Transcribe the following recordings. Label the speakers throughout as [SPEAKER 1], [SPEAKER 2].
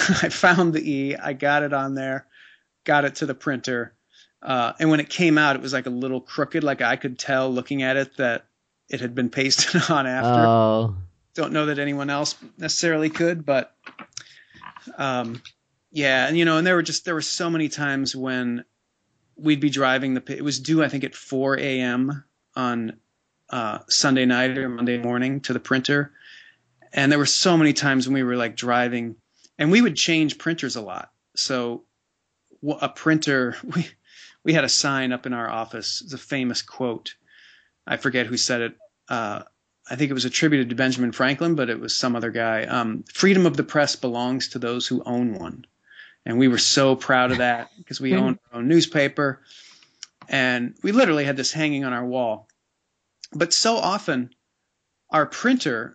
[SPEAKER 1] I found the E, I got it on there, got it to the printer. And when it came out, it was like a little crooked. Like I could tell looking at it that it had been pasted on after.
[SPEAKER 2] Oh,
[SPEAKER 1] Don't know that anyone else necessarily could, but um, yeah. And, you know, and there were so many times when we'd be driving it was due, I think, at 4 a.m. on Sunday night or Monday morning to the printer. And there were so many times when we were like driving and we would change printers a lot. So a printer, we had a sign up in our office. It's a famous quote. I forget who said it. I think it was attributed to Benjamin Franklin, but it was some other guy. Freedom of the press belongs to those who own one. And we were so proud of that because we owned our own newspaper. And we literally had this hanging on our wall. But so often our printer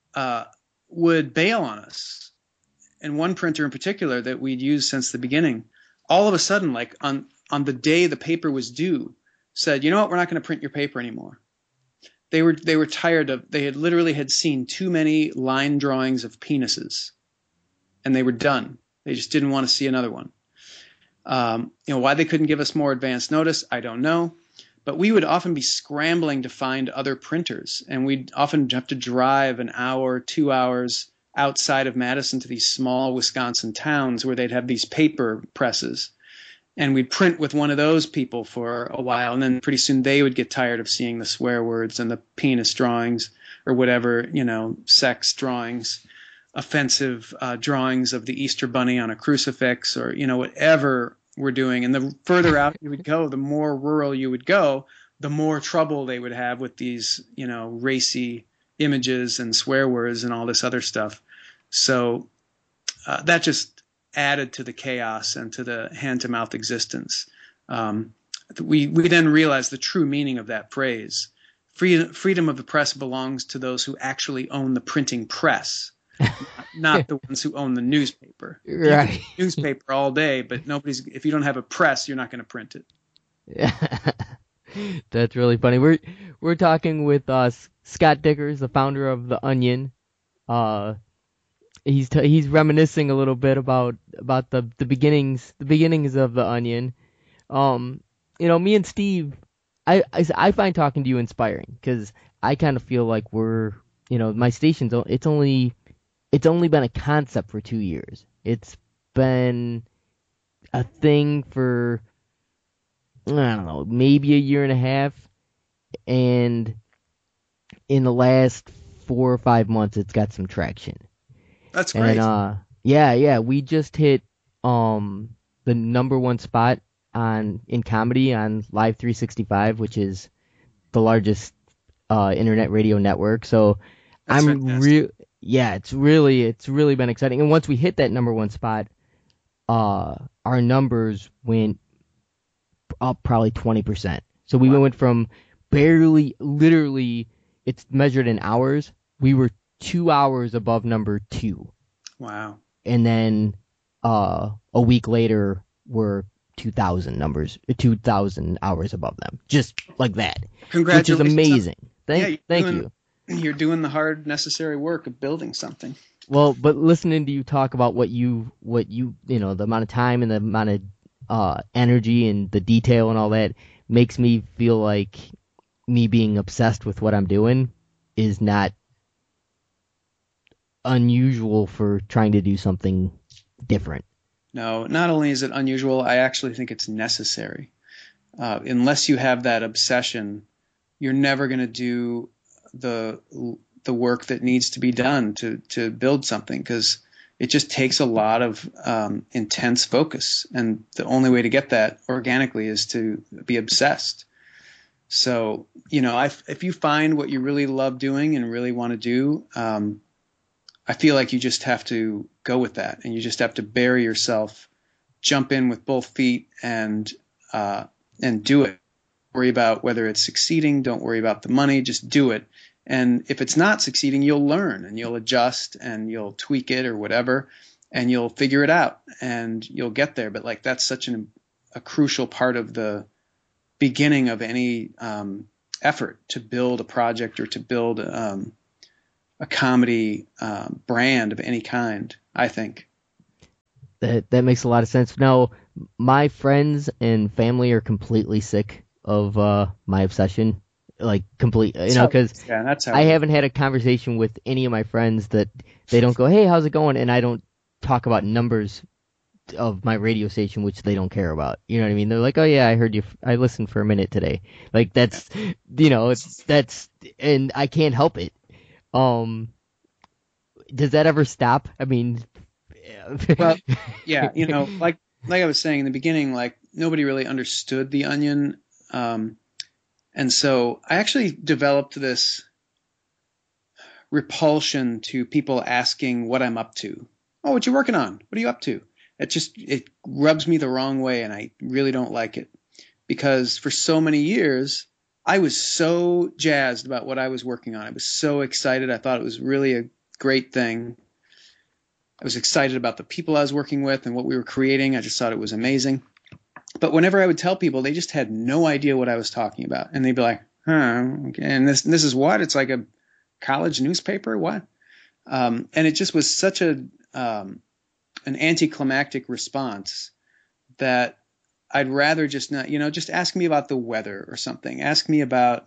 [SPEAKER 1] would bail on us. And one printer in particular that we'd used since the beginning, all of a sudden, like on the day the paper was due, said, you know what, we're not going to print your paper anymore. They were tired of, they had literally had seen too many line drawings of penises and they were done. They just didn't want to see another one. You know, why they couldn't give us more advance notice, I don't know. But we would often be scrambling to find other printers, and we'd often have to drive an hour, 2 hours outside of Madison to these small Wisconsin towns where they'd have these paper presses. And we'd print with one of those people for a while, and then pretty soon they would get tired of seeing the swear words and the penis drawings or whatever, you know, sex drawings, offensive drawings of the Easter bunny on a crucifix, or, you know, whatever we're doing. And the further out you would go, the more rural you would go, the more trouble they would have with these, you know, racy images and swear words and all this other stuff. So that just added to the chaos and to the hand-to-mouth existence. We then realized the true meaning of that phrase. Freedom of the press belongs to those who actually own the printing press, not the ones who own the newspaper. You can
[SPEAKER 2] right.
[SPEAKER 1] newspaper all day, but if you don't have a press, you're not going to print it.
[SPEAKER 2] Yeah. That's really funny. We're talking with Scott Dickers, the founder of The Onion. Uh, he's reminiscing a little bit about the beginnings of The Onion. You know, me and Steve, I find talking to you inspiring because I kind of feel like we're, you know, my station's it's only been a concept for 2 years. It's been a thing for, I don't know, maybe a year and a half, and in the last 4 or 5 months, it's got some traction.
[SPEAKER 1] That's
[SPEAKER 2] And
[SPEAKER 1] great.
[SPEAKER 2] yeah, we just hit the number one spot on in comedy on Live 365, which is the largest internet radio network. So
[SPEAKER 1] That's
[SPEAKER 2] I'm
[SPEAKER 1] fantastic.
[SPEAKER 2] real yeah, it's really been exciting. And once we hit that number one spot, our numbers went up probably 20%. So we
[SPEAKER 1] Wow.
[SPEAKER 2] went from barely, literally, it's measured in hours. We were 2 hours above number two,
[SPEAKER 1] Wow.
[SPEAKER 2] and then a week later, we're 2,000 hours above them, just like that, which is
[SPEAKER 1] Congratulations.
[SPEAKER 2] amazing.
[SPEAKER 1] Yeah,
[SPEAKER 2] Thank you.
[SPEAKER 1] you're doing the hard necessary work of building something.
[SPEAKER 2] Well, but listening to you talk about you know, the amount of time and the amount of energy and the detail and all that makes me feel like me being obsessed with what I'm doing is not unusual for trying to do something different.
[SPEAKER 1] No, not only is it unusual, I actually think it's necessary. Unless you have that obsession, you're never going to do the the work that needs to be done to build something because it just takes a lot of intense focus, and the only way to get that organically is to be obsessed. So, you know, if you find what you really love doing and really want to do, I feel like you just have to go with that, and you just have to bury yourself, jump in with both feet, and do it. Worry about whether it's succeeding. Don't worry about the money. Just do it. And if it's not succeeding, you'll learn and you'll adjust and you'll tweak it or whatever, and you'll figure it out and you'll get there. But like that's such a crucial part of the beginning of any effort to build a project or to build a comedy brand of any kind, I think.
[SPEAKER 2] That makes a lot of sense. Now, my friends and family are completely sick of my obsession, like complete.
[SPEAKER 1] That's how it
[SPEAKER 2] Because
[SPEAKER 1] is. Yeah, that's how
[SPEAKER 2] I
[SPEAKER 1] it is.
[SPEAKER 2] haven't had a conversation with any of my friends that they don't go, "Hey, how's it going?" And I don't talk about numbers of my radio station, which they don't care about. You know what I mean? They're like, "Oh yeah, I heard you. I listened for a minute today." Like that's, that's, and I can't help it. Um, does that ever stop? I mean,
[SPEAKER 1] Well, yeah, like I was saying in the beginning, like nobody really understood the Onion, um, and so I actually developed this repulsion to people asking what I'm up to. Oh, what you working on? What are you up to? It rubs me the wrong way, and I really don't like it because for so many years I was so jazzed about what I was working on. I was so excited. I thought it was really a great thing. I was excited about the people I was working with and what we were creating. I just thought it was amazing. But whenever I would tell people, they just had no idea what I was talking about, and they'd be like, "Huh? Okay. And this is what? It's like a college newspaper? What?" And it just was such an anticlimactic response that I'd rather just not, just ask me about the weather or something. Ask me about,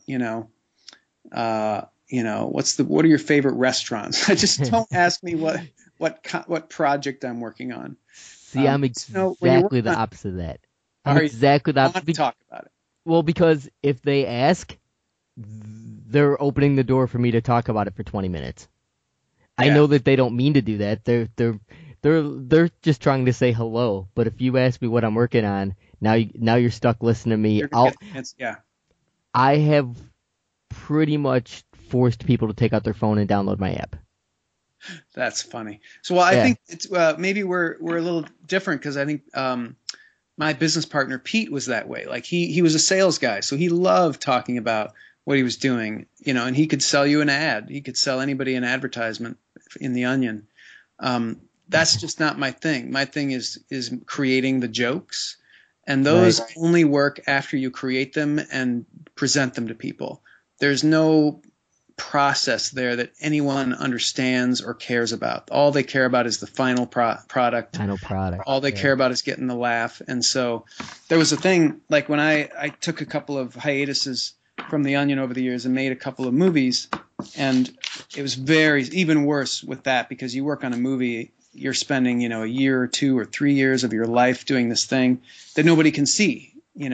[SPEAKER 1] what are your favorite restaurants? I just don't ask me what project I'm working on.
[SPEAKER 2] See, I'm
[SPEAKER 1] When you're
[SPEAKER 2] exactly
[SPEAKER 1] working
[SPEAKER 2] the
[SPEAKER 1] on,
[SPEAKER 2] opposite of that. I'm
[SPEAKER 1] are you
[SPEAKER 2] exactly the
[SPEAKER 1] want to
[SPEAKER 2] opposite.
[SPEAKER 1] talk about it?
[SPEAKER 2] Well, because if they ask, they're opening the door for me to talk about it for 20 minutes. I
[SPEAKER 1] Yeah,
[SPEAKER 2] know that they don't mean to do that. They're just trying to say hello. But if you ask me what I'm working on, now you're stuck listening to me.
[SPEAKER 1] you're gonna get the answer. Yeah,
[SPEAKER 2] I have pretty much forced people to take out their phone and download my app.
[SPEAKER 1] that's funny. So, well, I
[SPEAKER 2] Yeah.
[SPEAKER 1] think it's maybe we're a little different because I think my business partner Pete was that way. Like he was a sales guy, so he loved talking about what he was doing, and he could sell you an ad. He could sell anybody an advertisement in the Onion. That's just not my thing. My thing is creating the jokes, and those
[SPEAKER 2] Right.
[SPEAKER 1] only work after you create them and present them to people. There's no process there that anyone understands or cares about. All they care about is the final product.
[SPEAKER 2] Final product.
[SPEAKER 1] All they
[SPEAKER 2] Yeah.
[SPEAKER 1] care about is getting the laugh. And so there was a thing like when I took a couple of hiatuses from the Onion over the years and made a couple of movies, and it was even worse with that because you work on a movie, you're spending a year or 2 or 3 years of your life doing this thing that nobody can see,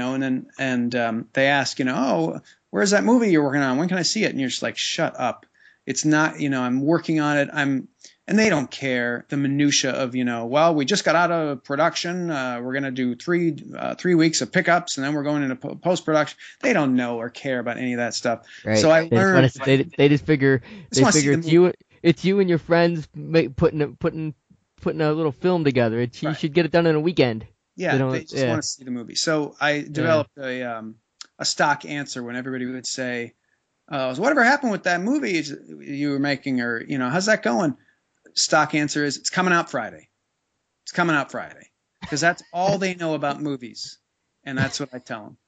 [SPEAKER 1] and they ask, oh, where's that movie you're working on? When can I see it? And you're just like, shut up. It's not, I'm working on it. And they don't care the minutia of, well, we just got out of production. We're going to do 3 weeks of pickups and then we're going into post production. They don't know or care about any of that stuff.
[SPEAKER 2] Right.
[SPEAKER 1] So I
[SPEAKER 2] They just
[SPEAKER 1] learned,
[SPEAKER 2] want to. They just figure.
[SPEAKER 1] just
[SPEAKER 2] They
[SPEAKER 1] want to see
[SPEAKER 2] figure
[SPEAKER 1] the
[SPEAKER 2] it's
[SPEAKER 1] movie.
[SPEAKER 2] you. It's you and your friends putting a little film together. You
[SPEAKER 1] Right.
[SPEAKER 2] should get it done in a weekend. They
[SPEAKER 1] Yeah. They
[SPEAKER 2] don't.
[SPEAKER 1] just
[SPEAKER 2] Yeah.
[SPEAKER 1] want to see the movie. So I
[SPEAKER 2] Yeah.
[SPEAKER 1] developed a stock answer when everybody would say, so whatever happened with that movie you were making, or, how's that going? Stock answer is, it's coming out Friday. It's coming out Friday. Because that's all they know about movies. And that's what I tell them.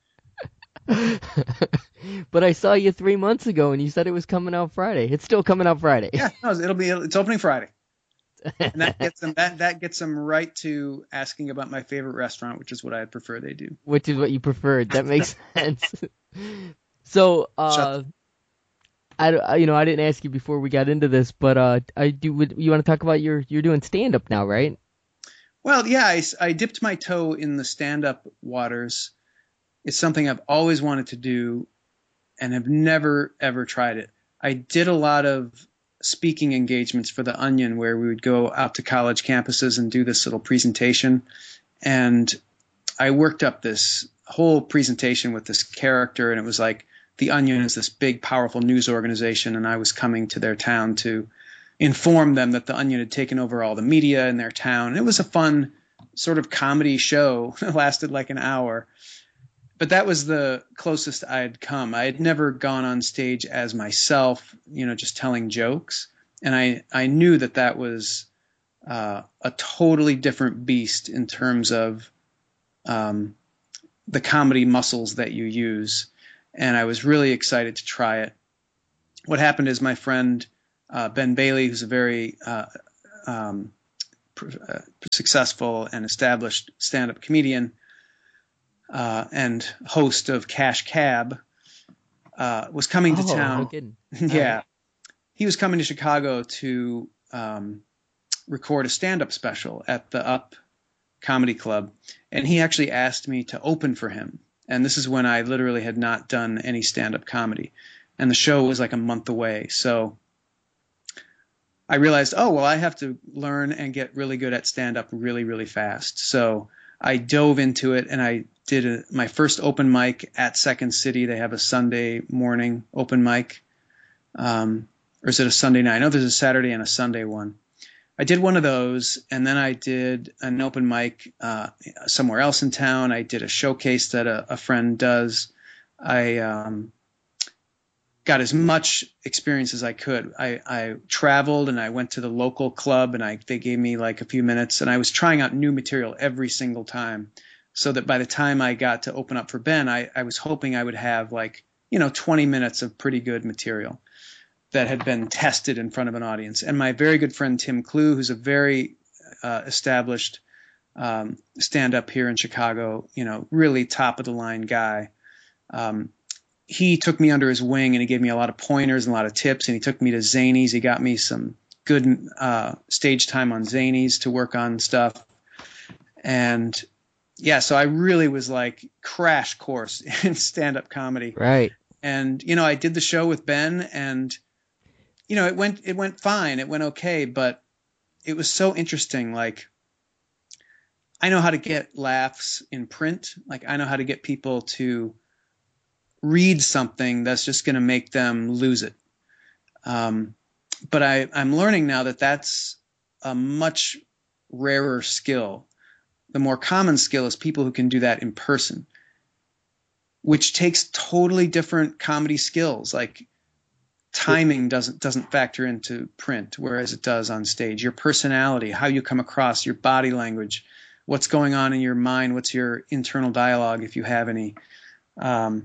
[SPEAKER 2] But I saw you 3 months ago, and you said it was coming out Friday. It's still coming out Friday.
[SPEAKER 1] Yeah, no, it's opening Friday. And that gets them right to asking about my favorite restaurant, which is what I'd prefer they do.
[SPEAKER 2] Which is what you preferred. That makes sense. So,
[SPEAKER 1] Shut
[SPEAKER 2] I didn't ask you before we got into this, but I do. You want to talk about you're doing stand up now, right?
[SPEAKER 1] Well, yeah, I dipped my toe in the stand-up waters. It's something I've always wanted to do and have never, ever tried it. I did a lot of speaking engagements for The Onion where we would go out to college campuses and do this little presentation. And I worked up this whole presentation with this character, and it was like The Onion is this big, powerful news organization, and I was coming to their town to inform them that The Onion had taken over all the media in their town. And it was a fun sort of comedy show. It lasted like an hour. But that was the closest I had come. I had never gone on stage as myself, just telling jokes. And I knew that was a totally different beast in terms of the comedy muscles that you use. And I was really excited to try it. What happened is my friend Ben Bailey, who's a very successful and established stand-up comedian and host of Cash Cab, was coming to town.
[SPEAKER 2] No kidding.
[SPEAKER 1] Yeah.
[SPEAKER 2] Right.
[SPEAKER 1] He was coming to Chicago to record a stand-up special at the Up Comedy Club, and he actually asked me to open for him. And this is when I literally had not done any stand-up comedy, and the show was like a month away. So I realized, oh, well, I have to learn and get really good at stand-up really, really fast. So I dove into it, and I did my first open mic at Second City. They have a Sunday morning open mic. Or is it a Sunday night? I know there's a Saturday and a Sunday one. I did one of those, and then I did an open mic somewhere else in town. I did a showcase that a friend does. I got as much experience as I could. I traveled, and I went to the local club, and they gave me like a few minutes, and I was trying out new material every single time, so that by the time I got to open up for Ben, I was hoping I would have 20 minutes of pretty good material that had been tested in front of an audience. And my very good friend Tim Clue, who's a very established stand-up here in Chicago, really top of the line guy. He took me under his wing, and he gave me a lot of pointers and a lot of tips. And he took me to Zanies. He got me some good stage time on Zanies to work on stuff. And yeah, so I really was like crash course in stand-up comedy.
[SPEAKER 2] Right.
[SPEAKER 1] And I did the show with Ben, and it went fine. It went okay, but it was so interesting. Like, I know how to get laughs in print. Like, I know how to get people to read something that's just going to make them lose it. But I'm learning now that that's a much rarer skill. The more common skill is people who can do that in person, which takes totally different comedy skills. Like, timing doesn't factor into print, whereas it does on stage. Your personality, how you come across, your body language, what's going on in your mind, what's your internal dialogue, if you have any.
[SPEAKER 2] I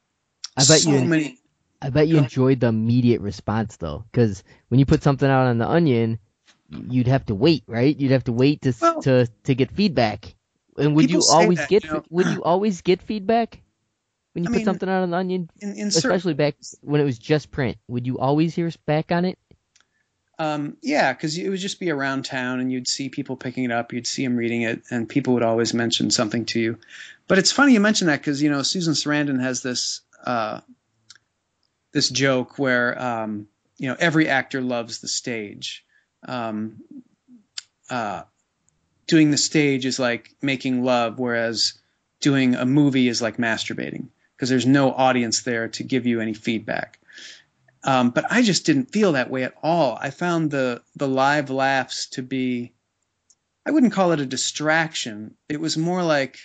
[SPEAKER 2] bet you enjoyed the immediate response though, because when you put something out on the Onion, you'd have to wait, right? You'd have to wait to get feedback. And would you always get feedback? When you put something out on the Onion, especially back when it was just print, would you always hear back on it?
[SPEAKER 1] Yeah, because it would just be around town, and you'd see people picking it up, you'd see them reading it, and people would always mention something to you. But it's funny you mention that, because Susan Sarandon has this this joke where every actor loves the stage. Doing the stage is like making love, whereas doing a movie is like masturbating, because there's no audience there to give you any feedback. But I just didn't feel that way at all. I found the live laughs to be, I wouldn't call it a distraction. It was more like,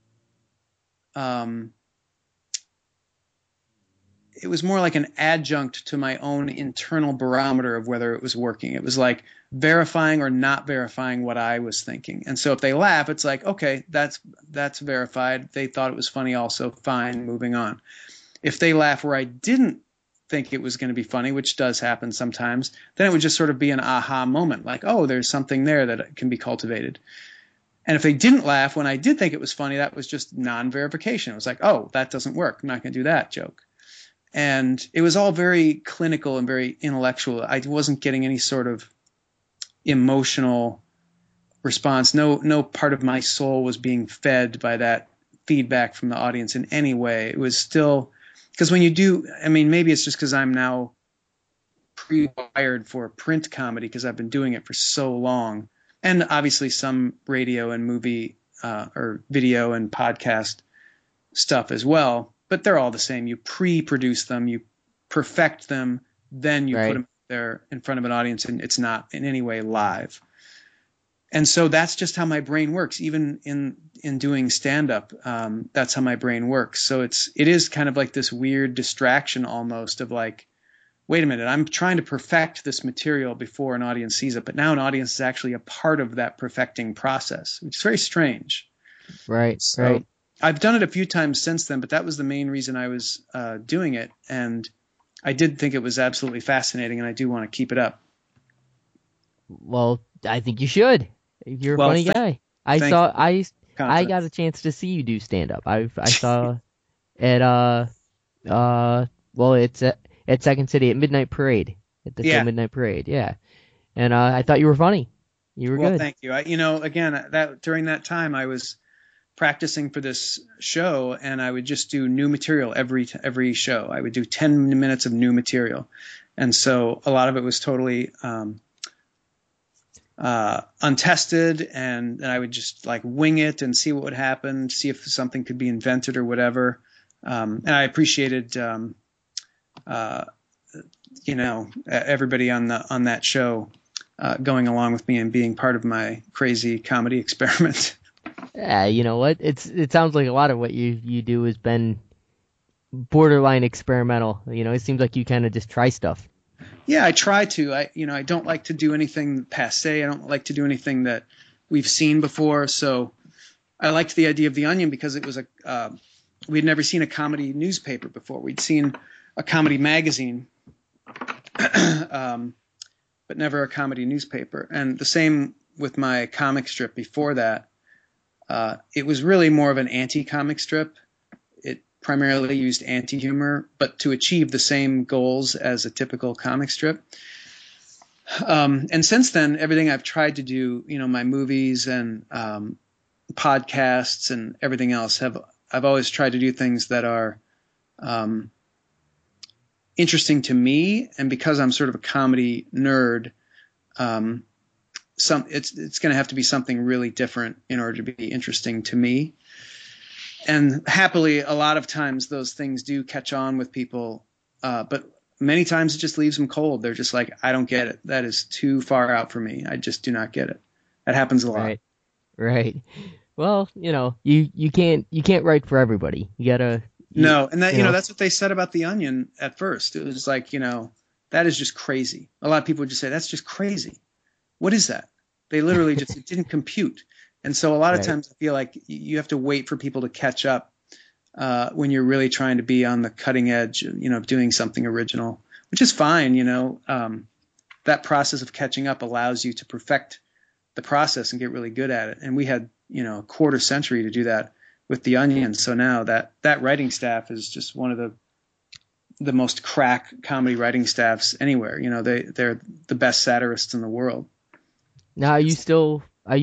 [SPEAKER 1] it was more like an adjunct to my own internal barometer of whether it was working. It was like verifying or not verifying what I was thinking. And so if they laugh, it's like, okay, that's verified. They thought it was funny also. Fine, moving on. If they laugh where I didn't think it was going to be funny, which does happen sometimes, then it would just sort of be an aha moment, like, oh, there's something there that can be cultivated. And if they didn't laugh when I did think it was funny, that was just non-verification. It was like, oh, that doesn't work. I'm not going to do that joke. And it was all very clinical and very intellectual. I wasn't getting any sort of emotional response. No part of my soul was being fed by that feedback from the audience in any way. It was still, because when you do, I mean, maybe it's just because I'm now pre-wired for print comedy because I've been doing it for so long. And obviously some radio and movie or video and podcast stuff as well. But they're all the same. You pre-produce them, you perfect them, then you put them there in front of an audience, and it's not in any way live. And so that's just how my brain works. Even in doing stand-up, that's how my brain works. So it is kind of like this weird distraction almost of like, wait a minute, I'm trying to perfect this material before an audience sees it, but now an audience is actually a part of that perfecting process, which is very strange.
[SPEAKER 2] Right,
[SPEAKER 1] so,
[SPEAKER 2] right.
[SPEAKER 1] I've done it a few times since then, but that was the main reason I was doing it. And I did think it was absolutely fascinating, and I do want to keep it up.
[SPEAKER 2] Well, I think you should. You're a
[SPEAKER 1] Well,
[SPEAKER 2] funny guy.
[SPEAKER 1] thank you.
[SPEAKER 2] I got a
[SPEAKER 1] Confidence.
[SPEAKER 2] chance to see you do stand up. I saw at uh well it's at Second City at Midnight Parade at the show
[SPEAKER 1] Yeah.
[SPEAKER 2] Midnight Parade. Yeah. And I thought you were funny. You were
[SPEAKER 1] Well,
[SPEAKER 2] good.
[SPEAKER 1] thank you. Again, that during that time I was practicing for this show, and I would just do new material every show. I would do 10 minutes of new material, and so a lot of it was totally untested, and I would just like wing it and see what would happen, see if something could be invented or whatever. And I appreciated uh, everybody on that show going along with me and being part of my crazy comedy experiment.
[SPEAKER 2] Yeah, you know what? It sounds like a lot of what you do has been borderline experimental. You know, it seems like you kind of just try stuff.
[SPEAKER 1] Yeah, I try to. I don't like to do anything passe. I don't like to do anything that we've seen before. So I liked the idea of The Onion because it was we'd never seen a comedy newspaper before. We'd seen a comedy magazine, but never a comedy newspaper. And the same with my comic strip before that. It was really more of an anti-comic strip. It primarily used anti-humor, but to achieve the same goals as a typical comic strip. And since then, everything I've tried to do, my movies and podcasts and everything else, I've always tried to do things that are interesting to me. And because I'm sort of a comedy nerd, it's going to have to be something really different in order to be interesting to me. And happily, a lot of times those things do catch on with people, but many times it just leaves them cold. They're just like, I don't get it. That is too far out for me. I just do not get it. That happens a lot.
[SPEAKER 2] Right. Right. Well, you can't write for everybody. You gotta.
[SPEAKER 1] No, and that that's what they said about The Onion at first. It was like, that is just crazy. A lot of people would just say, that's just crazy. What is that? They literally just it didn't compute. And so a lot of times I feel like you have to wait for people to catch up when you're really trying to be on the cutting edge, doing something original, which is fine. That process of catching up allows you to perfect the process and get really good at it. And we had, a quarter century to do that with The Onion. So now that writing staff is just one of the most crack comedy writing staffs anywhere. They're the best satirists in the world.
[SPEAKER 2] Now, are you still,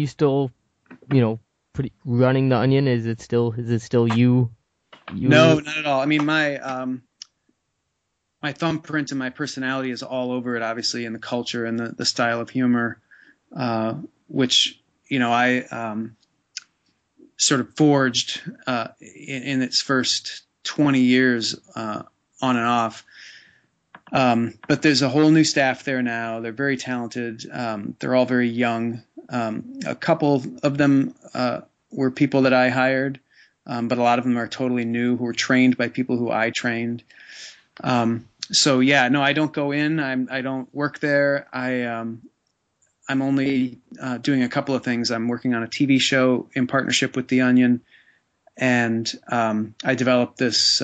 [SPEAKER 2] pretty running The Onion? Is it still you?
[SPEAKER 1] No, not at all. I mean, my thumbprint and my personality is all over it, obviously, in the culture and the style of humor, which, I sort of forged in its first 20 years on and off. But there's a whole new staff there now. They're very talented. They're all very young. A couple of them were people that I hired, but a lot of them are totally new who were trained by people who I trained. So yeah, no, I don't go in. I don't work there. I'm only doing a couple of things. I'm working on a TV show in partnership with The Onion, and I developed this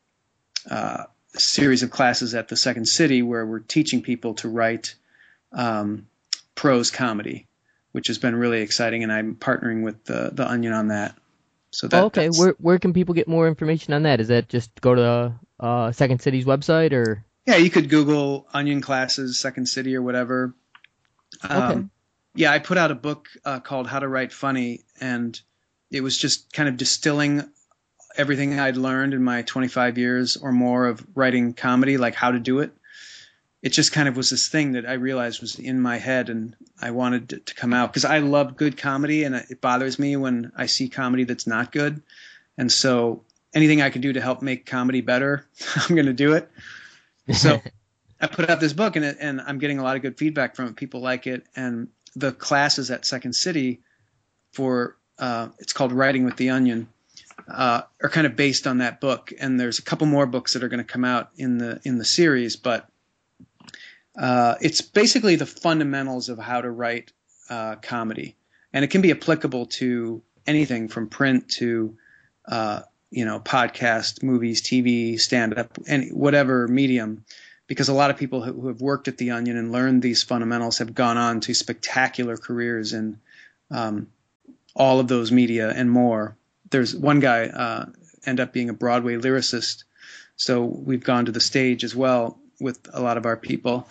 [SPEAKER 1] series of classes at the Second City where we're teaching people to write prose comedy, which has been really exciting, and I'm partnering with the Onion on that. So
[SPEAKER 2] okay. Where can people get more information on that? Is that just go to Second City's website, or?
[SPEAKER 1] Yeah, you could Google Onion classes, Second City, or whatever.
[SPEAKER 2] Okay.
[SPEAKER 1] Yeah, I put out a book called How to Write Funny, and it was just kind of distilling everything I'd learned in my 25 years or more of writing comedy, like how to do it. It just kind of was this thing that I realized was in my head, and I wanted it to come out because I love good comedy, and it bothers me when I see comedy that's not good. And so anything I can do to help make comedy better, I'm going to do it. So I put out this book, and I'm getting a lot of good feedback from it. People like it. And the classes at Second City for it's called Writing with the Onion are kind of based on that book. And there's a couple more books that are going to come out in the series, but it's basically the fundamentals of how to write comedy, and it can be applicable to anything from print to podcast, movies, TV, stand-up, and whatever medium. Because a lot of people who have worked at The Onion and learned these fundamentals have gone on to spectacular careers in all of those media and more. There's one guy end up being a Broadway lyricist, so we've gone to the stage as well with a lot of our people.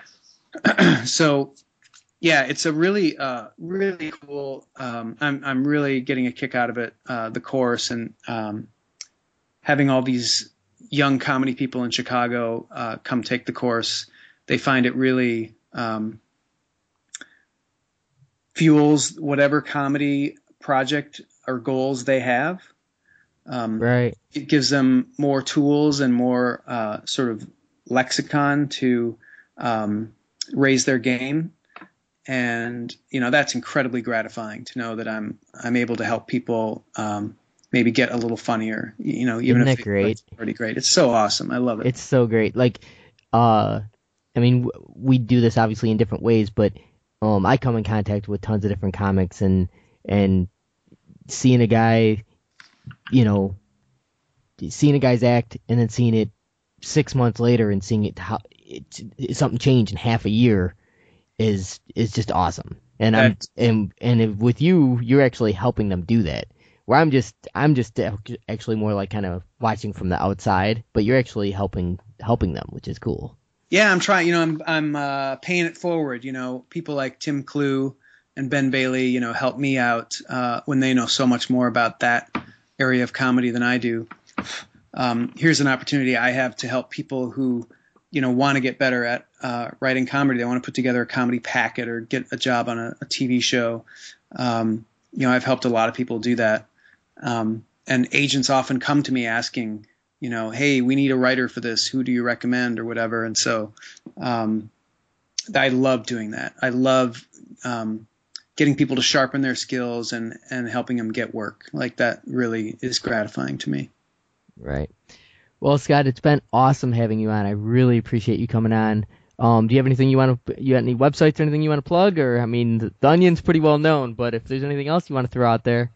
[SPEAKER 1] So yeah, it's a really really cool. I'm really getting a kick out of it. The course and having all these young comedy people in Chicago come take the course. They find it really fuels whatever comedy project or goals they have.
[SPEAKER 2] Right.
[SPEAKER 1] It gives them more tools and more sort of lexicon to raise their game. And, that's incredibly gratifying to know that I'm able to help people maybe get a little funnier, even
[SPEAKER 2] Isn't
[SPEAKER 1] if
[SPEAKER 2] that great?
[SPEAKER 1] It's pretty great. It's so awesome. I love it.
[SPEAKER 2] It's so great. Like, we do this obviously in different ways, but I come in contact with tons of different comics and seeing a guy, seeing a guy's act and then seeing it 6 months later and seeing something change in half a year is just awesome. And and with you, you're actually helping them do that. Where I'm just actually more like kind of watching from the outside, but you're actually helping them, which is cool.
[SPEAKER 1] Yeah, I'm trying. I'm paying it forward. People like Tim Clue and Ben Bailey, help me out when they know so much more about that area of comedy than I do. Here's an opportunity I have to help people who, want to get better at writing comedy. They want to put together a comedy packet or get a job on a TV show. I've helped a lot of people do that. And agents often come to me asking, hey, we need a writer for this. Who do you recommend or whatever? And so I love doing that. I love getting people to sharpen their skills and helping them get work. Like that really is gratifying to me. Right.
[SPEAKER 2] Well, Scott, it's been awesome having you on. I really appreciate you coming on. Do you have anything you got any websites or anything you want to plug? Or, the Onion's pretty well known, but if there's anything else you want to throw out there.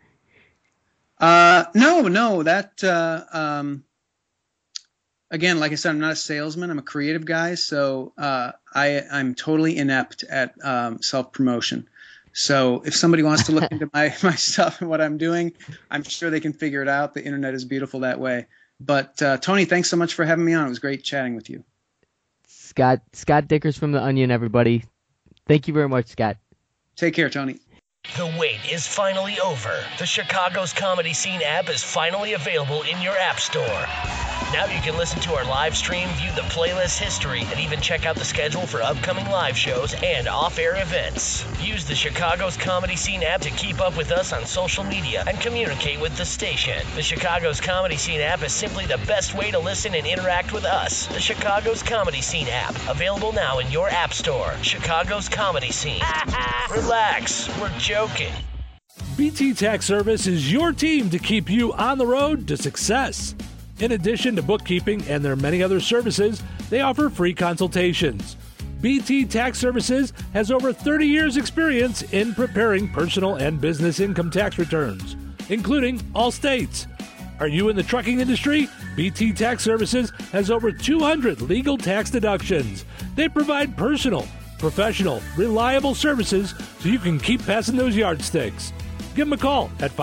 [SPEAKER 1] No, that, again, like I said, I'm not a salesman. I'm a creative guy. So, I'm totally inept at, self-promotion. So if somebody wants to look into my stuff and what I'm doing, I'm sure they can figure it out. The internet is beautiful that way. But Tony, thanks so much for having me on. It was great chatting with you.
[SPEAKER 2] Scott Dikkers from The Onion, everybody. Thank you very much, Scott.
[SPEAKER 1] Take care, Tony.
[SPEAKER 3] The wait is finally over. The Chicago's Comedy Scene app is finally available in your app store. Now you can listen to our live stream, view the playlist history, and even check out the schedule for upcoming live shows and off-air events. Use the Chicago's Comedy Scene app to keep up with us on social media and communicate with the station. The Chicago's Comedy Scene app is simply the best way to listen and interact with us. The Chicago's Comedy Scene app, available now in your app store. Chicago's Comedy Scene. Relax, we're joking.
[SPEAKER 4] BT Tax Service is your team to keep you on the road to success. In addition to bookkeeping and their many other services, they offer free consultations. BT Tax Services has over 30 years' experience in preparing personal and business income tax returns, including all states. Are you in the trucking industry? BT Tax Services has over 200 legal tax deductions. They provide personal, professional, reliable services so you can keep passing those yardsticks. Give them a call at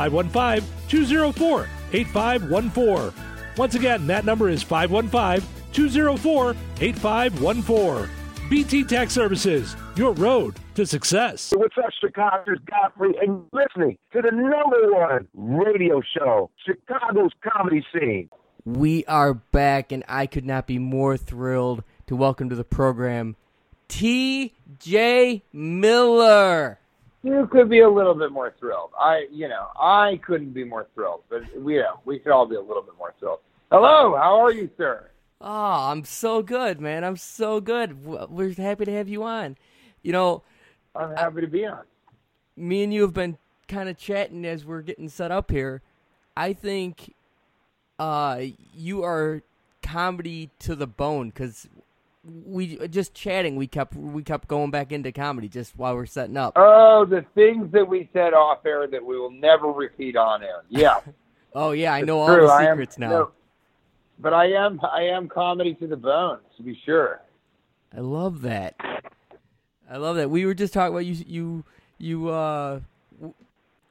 [SPEAKER 4] 515-204-8514. Once again, that number is 515-204-8514. BT Tax Services, your road to success.
[SPEAKER 5] What's up, Chicago? It's Godfrey, and you're listening to the #1 radio show, Chicago's Comedy Scene.
[SPEAKER 2] We are back, and I could not be more thrilled to welcome to the program T.J. Miller.
[SPEAKER 6] You could be a little bit more thrilled. I couldn't be more thrilled, but we could all be a little bit more thrilled. Hello, how are you, sir?
[SPEAKER 2] Oh, I'm so good, man. I'm so good. We're happy to have you on.
[SPEAKER 6] I'm happy to be on.
[SPEAKER 2] Me and you have been kind of chatting as we're getting set up here. I think you are comedy to the bone because we just chatting. We kept going back into comedy just while we're setting up.
[SPEAKER 6] Oh, the things that we said off air that we will never repeat on air. Yeah.
[SPEAKER 2] Oh yeah, I know all the secrets now.
[SPEAKER 6] No, but I am comedy to the bone, to be sure.
[SPEAKER 2] I love that. We were just talking about you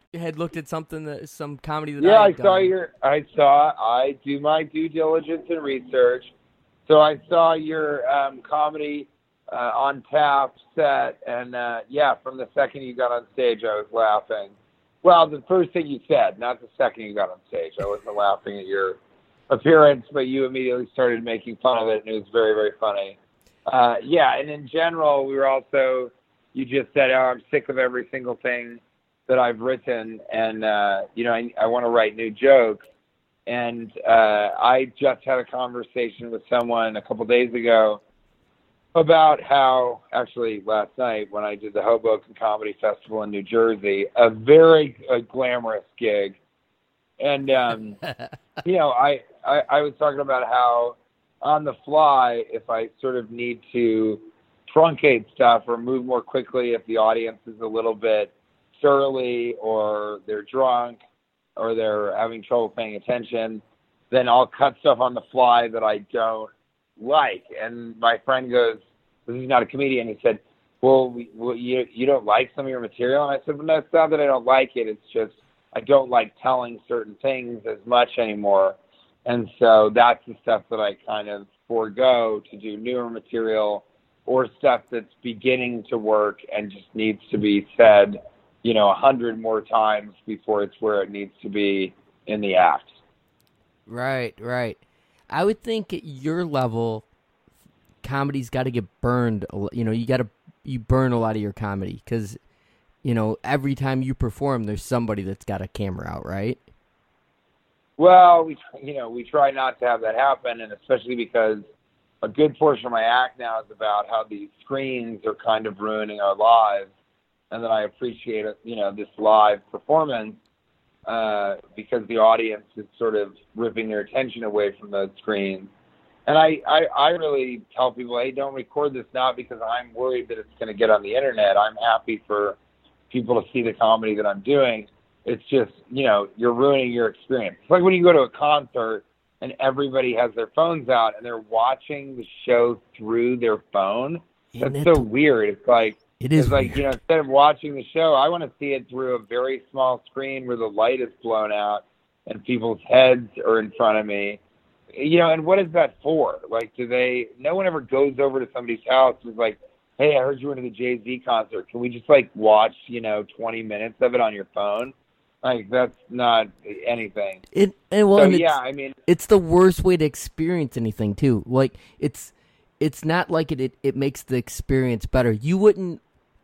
[SPEAKER 2] had looked at some comedy that
[SPEAKER 6] Yeah,
[SPEAKER 2] I had done.
[SPEAKER 6] I do my due diligence and research. So I saw your comedy on tap set, and from the second you got on stage, I was laughing. Well, the first thing you said, not the second you got on stage. I wasn't laughing at your appearance, but you immediately started making fun of it, and it was very, very funny. And in general, we were also, you just said, I'm sick of every single thing that I've written, and, I want to write new jokes. And I just had a conversation with someone a couple days ago about how, actually last night when I did the Hoboken Comedy Festival in New Jersey, a very glamorous gig. And, I was talking about how on the fly, if I sort of need to truncate stuff or move more quickly if the audience is a little bit surly or they're drunk or they're having trouble paying attention, then I'll cut stuff on the fly that I don't like. And my friend goes, he's not a comedian, he said, well, you don't like some of your material? And I said, well, no, it's not that I don't like it. It's just I don't like telling certain things as much anymore. And so that's the stuff that I kind of forego to do newer material or stuff that's beginning to work and just needs to be said, 100 more times before it's where it needs to be in the act.
[SPEAKER 2] Right. I would think at your level, comedy's got to get burned. You burn a lot of your comedy because, every time you perform, there's somebody that's got a camera out, right?
[SPEAKER 6] Well, we try not to have that happen, and especially because a good portion of my act now is about how these screens are kind of ruining our lives, and that I appreciate this live performance because the audience is sort of ripping their attention away from those screens. And I really tell people, hey, don't record this, not because I'm worried that it's going to get on the internet. I'm happy for people to see the comedy that I'm doing. It's just, you're ruining your experience. It's like when you go to a concert and everybody has their phones out and they're watching the show through their phone. That's so weird. It's like, instead of watching the show, I want to see it through a very small screen where the light is blown out and people's heads are in front of me. And what is that for? Like, no one ever goes over to somebody's house and is like, hey, I heard you went to the Jay-Z concert. Can we just watch, 20 minutes of it on your phone? Like, that's not anything. It's
[SPEAKER 2] the worst way to experience anything too. Like, it's not like it makes the experience better. You wouldn't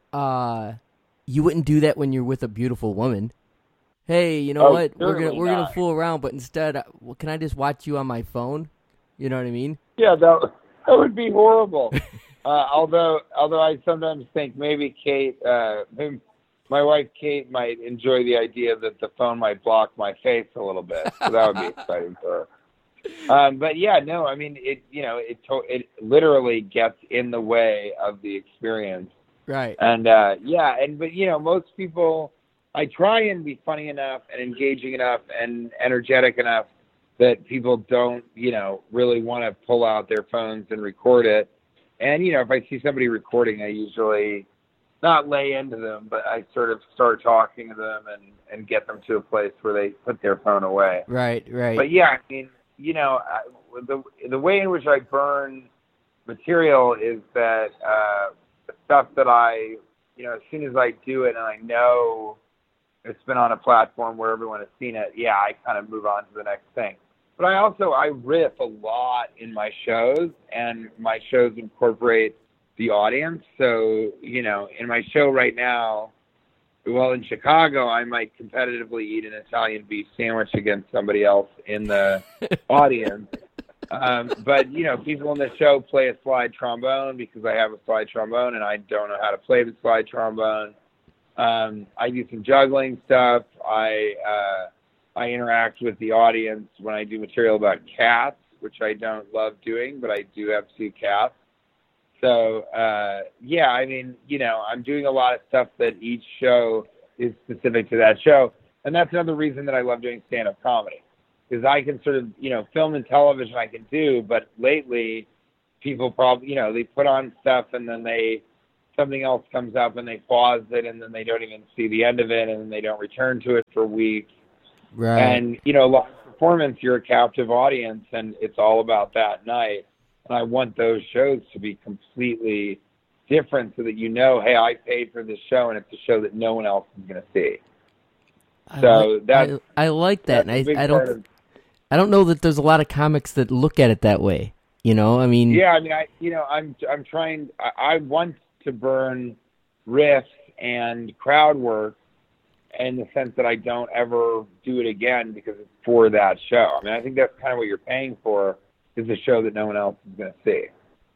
[SPEAKER 2] do that when you're with a beautiful woman. Hey, you know what? We're gonna fool around, but instead, can I just watch you on my phone? You know what I mean?
[SPEAKER 6] Yeah, that would be horrible. Although I sometimes think maybe my wife Kate might enjoy the idea that the phone might block my face a little bit. So that would be exciting for her. But yeah, no, I mean it literally gets in the way of the experience.
[SPEAKER 2] Right.
[SPEAKER 6] And but most people, I try and be funny enough and engaging enough and energetic enough that people don't, really want to pull out their phones and record it. And, if I see somebody recording, I usually not lay into them, but I sort of start talking to them and get them to a place where they put their phone away.
[SPEAKER 2] Right.
[SPEAKER 6] But yeah, I mean, the way in which I burn material is that the stuff that I, as soon as I do it and I know it's been on a platform where everyone has seen it, I kind of move on to the next thing. But I riff a lot in my shows, and my shows incorporate the audience. So, in my show right now, in Chicago, I might competitively eat an Italian beef sandwich against somebody else in the audience. But, people in the show play a slide trombone because I have a slide trombone and I don't know how to play the slide trombone. I do some juggling stuff. I interact with the audience when I do material about cats, which I don't love doing, but I do have 2 cats. So, I'm doing a lot of stuff that each show is specific to that show. And that's another reason that I love doing stand-up comedy, because I can sort of, film and television I can do, but lately people probably, they put on stuff and then they something else comes up and they pause it, and then they don't even see the end of it, and then they don't return to it for weeks.
[SPEAKER 2] Right.
[SPEAKER 6] And, you know, live performance, you're a captive audience, and it's all about that night. And I want those shows to be completely different so that you know, hey, I paid for this show, and it's a show that no one else is going to see.
[SPEAKER 2] I like that, and I don't know that there's a lot of comics that look at it that way. You know, I mean.
[SPEAKER 6] Yeah, I mean, I'm trying. I want to burn riffs and crowd work in the sense that I don't ever do it again because it's for that show. I mean, I think that's kind of what you're paying for, is a show that no one else is going to see.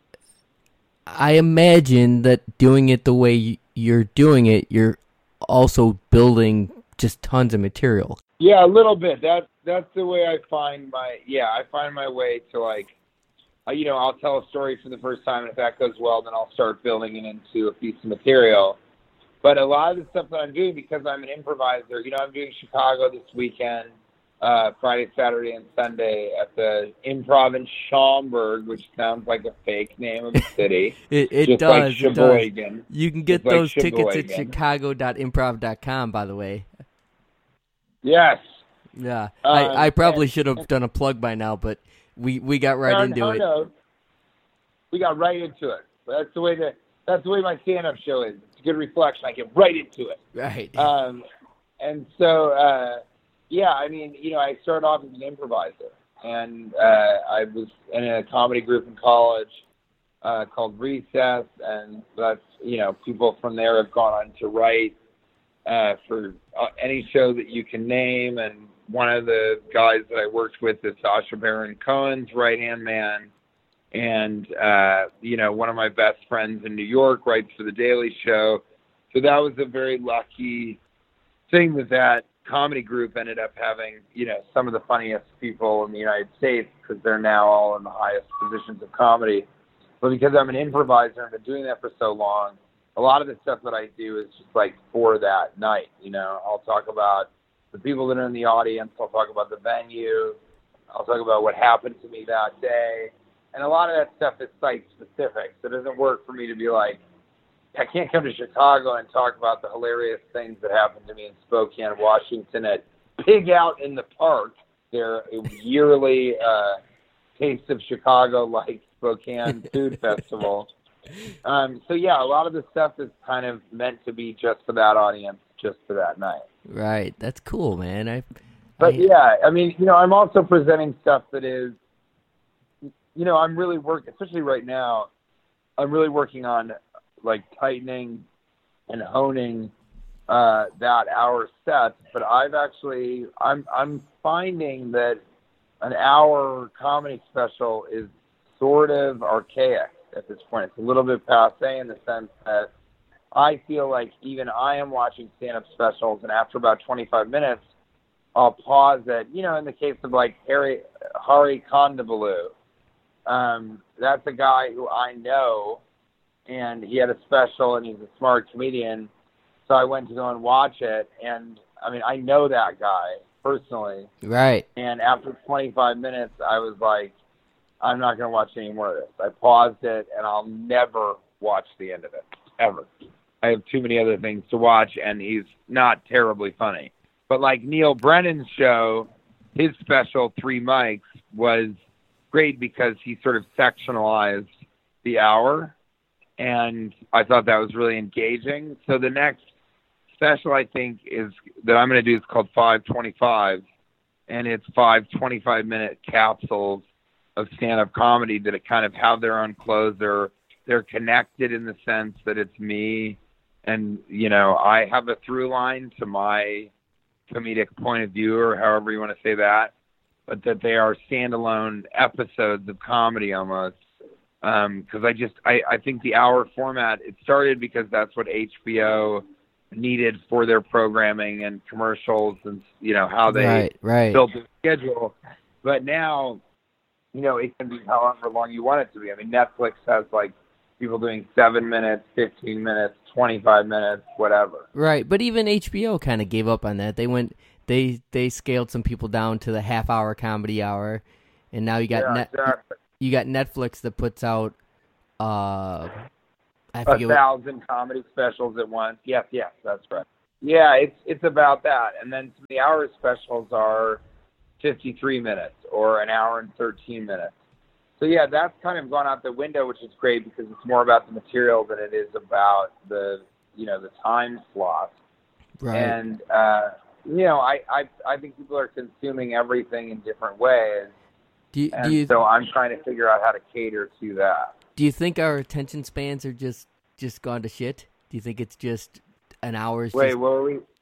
[SPEAKER 2] I imagine that doing it the way you're doing it, you're also building just tons of material.
[SPEAKER 6] Yeah, a little bit. That's the way I find my way to, like, you know, I'll tell a story for the first time, and if that goes well, then I'll start building it into a piece of material. But a lot of the stuff that I'm doing, because I'm an improviser, you know, I'm doing Chicago this weekend, Friday, Saturday, and Sunday at the Improv in Schaumburg, which sounds like a fake name of a city.
[SPEAKER 2] It does.
[SPEAKER 6] Like Sheboygan.
[SPEAKER 2] It does. You can get those tickets at chicago.improv.com, by the way.
[SPEAKER 6] Yes.
[SPEAKER 2] Yeah. I probably should have done a plug by now, but we got right into it.
[SPEAKER 6] No. We got right into it. That's the way my stand-up show is. It's a good reflection. I get right into it.
[SPEAKER 2] Right.
[SPEAKER 6] And so, yeah, I mean, you know, I started off as an improviser, and I was in a comedy group in college called Recess, and that's, you know, people from there have gone on to write for any show that you can name, and one of the guys that I worked with is Sacha Baron Cohen's right-hand man, and, you know, one of my best friends in New York writes for The Daily Show. So that was a very lucky thing that comedy group ended up having, you know, some of the funniest people in the United States, because they're now all in the highest positions of comedy. But because I'm an improviser and been doing that for so long, a lot of the stuff that I do is just like for that night. You know, I'll talk about the people that are in the audience. I'll talk about the venue. I'll talk about what happened to me that day. And a lot of that stuff is site-specific. So it doesn't work for me to be like, I can't come to Chicago and talk about the hilarious things that happened to me in Spokane, Washington at Pig Out in the Park, their yearly Taste of Chicago, like Spokane Food Festival. So, yeah, a lot of the stuff is kind of meant to be just for that audience, just for that night.
[SPEAKER 2] Right. That's cool, man.
[SPEAKER 6] Yeah, I mean, you know, I'm also presenting stuff that is, you know, I'm really working, especially right now, I'm really working on, like, tightening and honing that hour set. But I'm finding that an hour comedy special is sort of archaic at this point. It's a little bit passé in the sense that I feel like even I am watching stand-up specials, and after about 25 minutes, I'll pause it. You know, in the case of, like, Hari Kondabolu, that's a guy who I know, and he had a special, and he's a smart comedian, so I went to go and watch it, and, I mean, I know that guy personally.
[SPEAKER 2] Right.
[SPEAKER 6] And after 25 minutes, I was like, I'm not going to watch any more of this. I paused it, and I'll never watch the end of it, ever. I have too many other things to watch, and he's not terribly funny. But like Neil Brennan's show, his special, 3 Mics, was great because he sort of sectionalized the hour, and I thought that was really engaging. So the next special, I think, is that I'm going to do is called 525, and it's 5 25-minute capsules of stand-up comedy that kind of have their own clothes. They're connected in the sense that it's me, and, you know, I have a through line to my comedic point of view, or however you want to say that, but that they are standalone episodes of comedy almost. Because I think the hour format, it started because that's what HBO needed for their programming and commercials and, you know, how they built the schedule. But now, you know, it can be however long you want it to be. I mean, Netflix has, like, people doing 7 minutes, 15 minutes, 25 minutes, whatever.
[SPEAKER 2] Right, but even HBO kind of gave up on that. They scaled some people down to the half-hour comedy hour, and now you got you got Netflix that puts out
[SPEAKER 6] 1,000 comedy specials at once. Yes, that's right. Yeah, it's about that. And then the hour specials are 53 minutes or an hour and 13 minutes. So yeah, that's kind of gone out the window, which is great because it's more about the material than it is about the time slot.
[SPEAKER 2] Right.
[SPEAKER 6] And I think people are consuming everything in different ways. So I'm trying to figure out how to cater to that.
[SPEAKER 2] Do you think our attention spans are just gone to shit? Do you think it's just an hour's?
[SPEAKER 6] Wait. What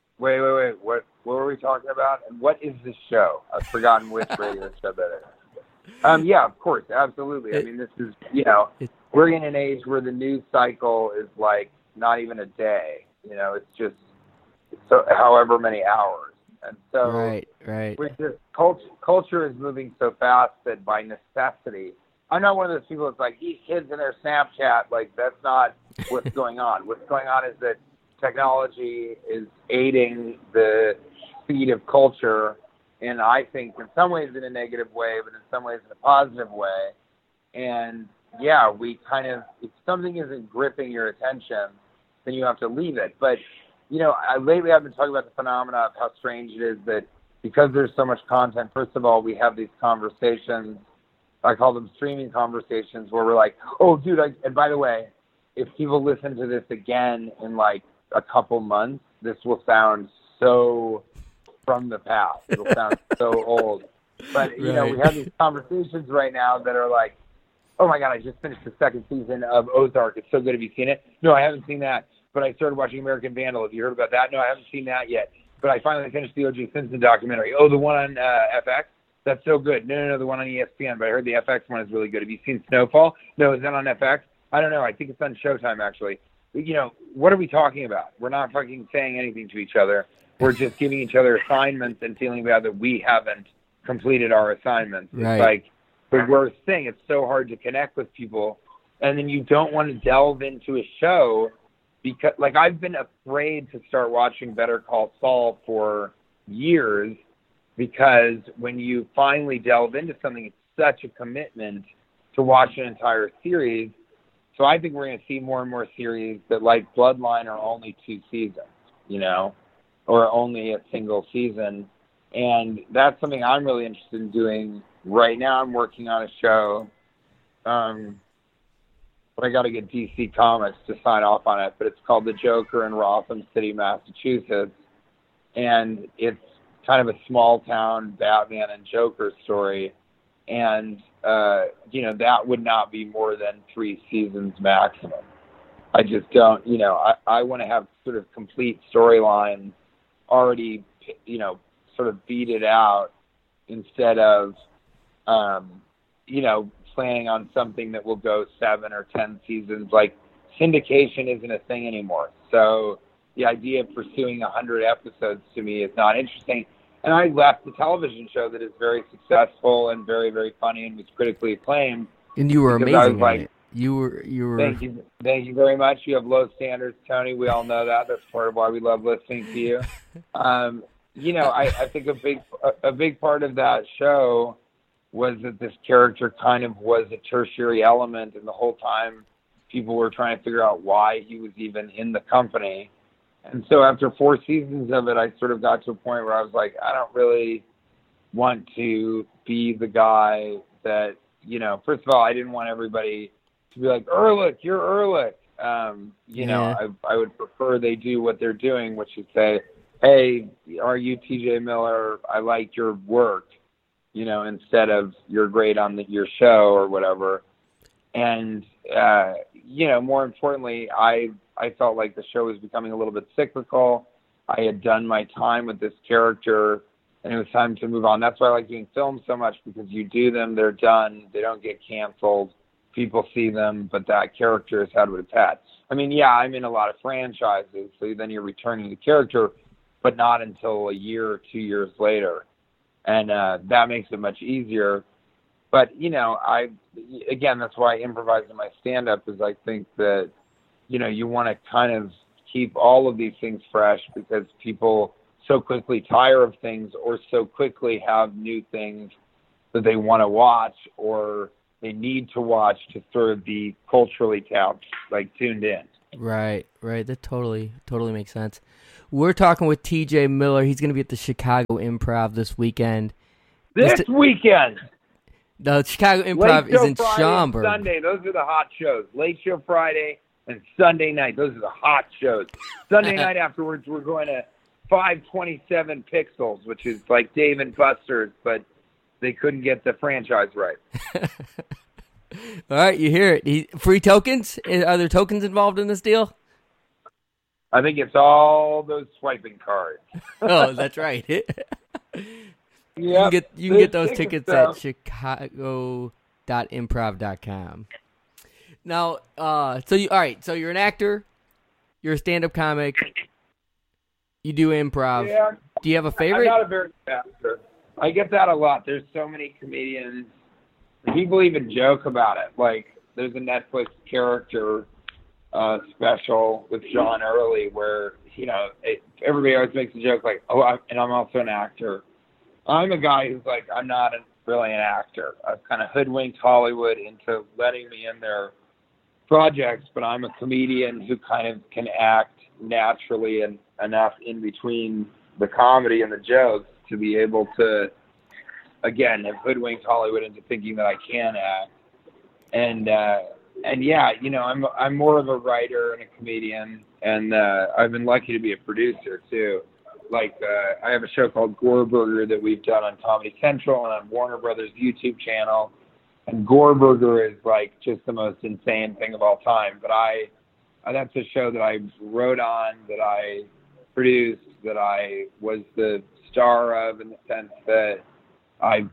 [SPEAKER 6] were we talking about? And what is this show? I've forgotten which radio show that is. Yeah, of course, absolutely. I mean, this is we're in an age where the news cycle is like not even a day. It's just however many hours, and so
[SPEAKER 2] right.
[SPEAKER 6] We're just culture is moving so fast that by necessity. I'm not one of those people that's like, these kids in their Snapchat, like, that's not what's going on. What's going on is that technology is aiding the speed of culture, and I think in some ways in a negative way, but in some ways in a positive way. And, yeah, we kind of, if something isn't gripping your attention, then you have to leave it. But, lately I've been talking about the phenomena of how strange it is that because there's so much content, first of all, we have these conversations. I call them streaming conversations where we're like, oh, dude, and by the way, if people listen to this again in like a couple months, this will sound so from the past. It'll sound so old. But, we have these conversations right now that are like, oh, my God, I just finished the second season of Ozark. It's so good. Have you seen it? No, I haven't seen that. But I started watching American Vandal. Have you heard about that? No, I haven't seen that yet. But I finally finished the O.J. Simpson documentary. Oh, the one on FX? That's so good. No, the one on ESPN, but I heard the FX one is really good. Have you seen Snowfall? No, is that on FX? I don't know. I think it's on Showtime, actually. What are we talking about? We're not fucking saying anything to each other. We're just giving each other assignments and feeling bad that we haven't completed our assignments.
[SPEAKER 2] Right.
[SPEAKER 6] It's like the worst thing. It's so hard to connect with people. And then you don't want to delve into a show because, like, I've been afraid to start watching Better Call Saul for years because when you finally delve into something, it's such a commitment to watch an entire series. So I think we're going to see more and more series that, like Bloodline, are only 2 seasons, or only a single season. And that's something I'm really interested in doing. Right now I'm working on a show, but I got to get DC Comics to sign off on it. But it's called The Joker in Rotham City, Massachusetts. And it's kind of a small town Batman and Joker story. And, that would not be more than 3 seasons maximum. I just don't, I want to have sort of complete storylines already, sort of beat it out instead of, planning on something that will go 7 or 10 seasons. Like, syndication isn't a thing anymore. So the idea of pursuing 100 episodes to me is not interesting. And I left the television show that is very successful and very, very funny and was critically acclaimed.
[SPEAKER 2] And you were amazing at it. You were.
[SPEAKER 6] Thank you very much. You have low standards, Tony. We all know that. That's part of why we love listening to you. I think a big part of that show was that this character kind of was a tertiary element, and the whole time people were trying to figure out why he was even in the company. And so after 4 seasons of it, I sort of got to a point where I was like, I don't really want to be the guy that, first of all, I didn't want everybody to be like, Ehrlich, you're Ehrlich. I would prefer they do what they're doing, which is say, hey, are you TJ Miller? I like your work, instead of you're great on your show or whatever. And, more importantly, I felt like the show was becoming a little bit cyclical. I had done my time with this character, and it was time to move on. That's why I like doing films so much, because you do them, they're done, they don't get canceled. People see them, but that character is had what it's had. I mean, yeah, I'm in a lot of franchises, so then you're returning the character, but not until a year or 2 years later. And that makes it much easier. But, that's why I improvise in my stand-up, is I think that, you want to kind of keep all of these things fresh, because people so quickly tire of things or so quickly have new things that they want to watch, or they need to watch to sort of be culturally tuned in.
[SPEAKER 2] Right. That totally makes sense. We're talking with TJ Miller. He's going to be at the Chicago Improv this weekend.
[SPEAKER 6] This weekend!
[SPEAKER 2] The Chicago Improv is in
[SPEAKER 6] Friday
[SPEAKER 2] Schaumburg.
[SPEAKER 6] Sunday, those are the hot shows. Late Show Friday and Sunday night, those are the hot shows. Sunday night afterwards, we're going to 527 Pixels, which is like Dave and Buster's, but they couldn't get the franchise right.
[SPEAKER 2] All right, you hear it. Free tokens? Are there tokens involved in this deal?
[SPEAKER 6] I think it's all those swiping cards.
[SPEAKER 2] Oh, that's right. You can get those tickets at chicago.improv.com. Now, so you're an actor, you're a stand-up comic, you do improv.
[SPEAKER 6] Yeah.
[SPEAKER 2] Do you have a favorite?
[SPEAKER 6] I'm not a very good actor. I get that a lot. There's so many comedians. People even joke about it. Like, there's a Netflix character special with John Early where, everybody always makes a joke like, and I'm also an actor. I'm a guy who's like, I'm not really an actor. I've kind of hoodwinked Hollywood into letting me in their projects, but I'm a comedian who kind of can act naturally and enough in between the comedy and the jokes to be able to, again, have hoodwinked Hollywood into thinking that I can act. And yeah, I'm more of a writer and a comedian, and I've been lucky to be a producer too. Like, I have a show called Gore Burger that we've done on Comedy Central and on Warner Brothers YouTube channel. And Gore Burger is like just the most insane thing of all time. But that's a show that I wrote on, that I produced, that I was the star of, in the sense that I,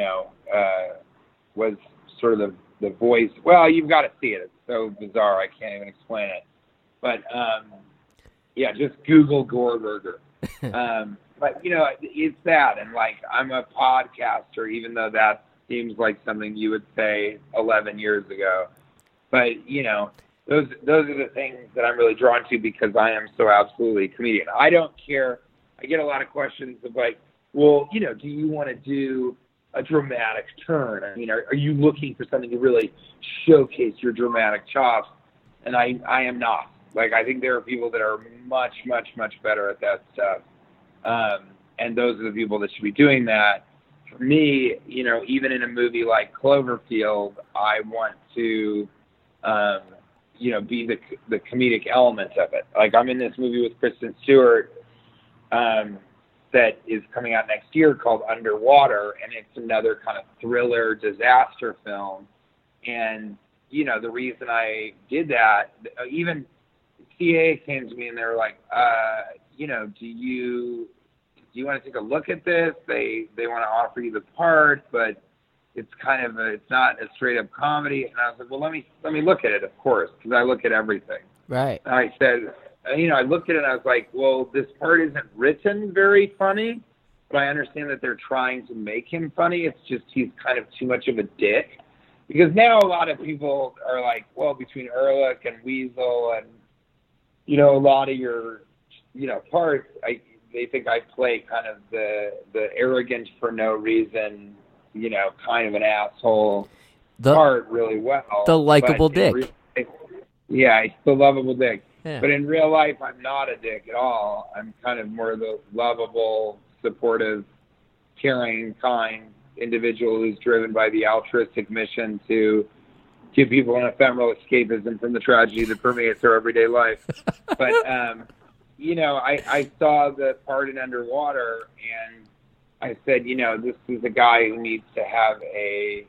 [SPEAKER 6] was sort of the voice. Well, you've got to see it. It's so bizarre. I can't even explain it. But, yeah, just Google Gore Burger. But it's that, and like, I'm a podcaster, even though that seems like something you would say 11 years ago. But those are the things that I'm really drawn to because I am so absolutely a comedian. I don't care. I get a lot of questions of like, well, do you want to do a dramatic turn? I mean, are you looking for something to really showcase your dramatic chops? And I am not. Like, I think there are people that are much, much, much better at that stuff. And those are the people that should be doing that. For me, even in a movie like Cloverfield, I want to, be the comedic element of it. Like, I'm in this movie with Kristen Stewart that is coming out next year called Underwater, and it's another kind of thriller disaster film. And, the reason I did that, even CAA came to me and they were like, do you want to take a look at this? They want to offer you the part, but it's kind of it's not a straight up comedy. And I was like, well, let me look at it, of course, because I look at everything.
[SPEAKER 2] Right.
[SPEAKER 6] And I said, I looked at it and I was like, well, this part isn't written very funny, but I understand that they're trying to make him funny. It's just he's kind of too much of a dick. Because now a lot of people are like, well, between Ehrlich and Weasel and, a lot of your, parts, they think I play kind of the arrogant for no reason, kind of an asshole part really well.
[SPEAKER 2] The likable dick.
[SPEAKER 6] Yeah, he's the lovable dick.
[SPEAKER 2] Yeah.
[SPEAKER 6] But in real life, I'm not a dick at all. I'm kind of more the lovable, supportive, caring, kind individual who's driven by the altruistic mission to give people an ephemeral escapism from the tragedy that permeates their everyday life. But, I saw the part in Underwater, and I said, this is a guy who needs to have a